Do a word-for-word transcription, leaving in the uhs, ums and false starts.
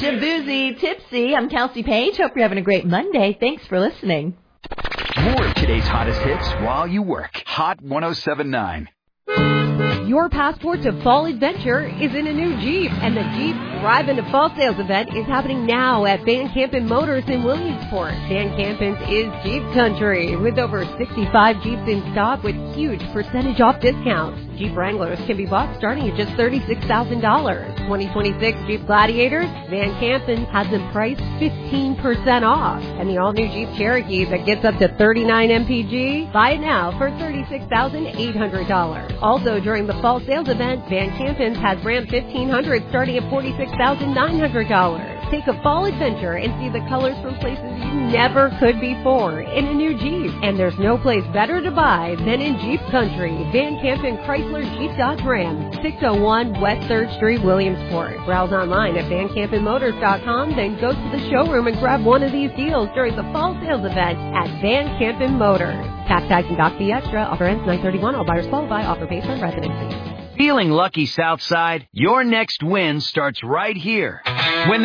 Shaboozy Tipsy. I'm Kelsey Page. Hope you're having a great Monday. Thanks for listening. More of today's hottest hits while you work. Hot one oh seven point nine. Your passport to fall adventure is in a new Jeep, and the Jeep Drive into Fall Sales event is happening now at Van Campen Motors in Williamsport. Van Campen's is Jeep Country, with over sixty-five Jeeps in stock with huge percentage off discounts. Jeep Wranglers can be bought starting at just thirty-six thousand dollars. twenty twenty-six Jeep Gladiators, Van Campen has them priced fifteen percent off. And the all-new Jeep Cherokee that gets up to thirty-nine M P G, buy it now for thirty-six thousand eight hundred dollars. Also during the fall sales event, Van Campen's has Ram fifteen hundred starting at forty-six thousand nine hundred dollars. Take a fall adventure and see the colors from places you never could before in a new Jeep. And there's no place better to buy than in Jeep Country. Van Campen Chrysler Jeep Dodge Ram, six oh one West third Street, Williamsport. Browse online at van campen motors dot com, then go to the showroom and grab one of these deals during the fall sales event at Van Campen Motors. Tax tags and doc fee extra. Offer ends nine thirty-one. All buyers qualify. Offer based on residency. Feeling lucky, Southside? Your next win starts right here. When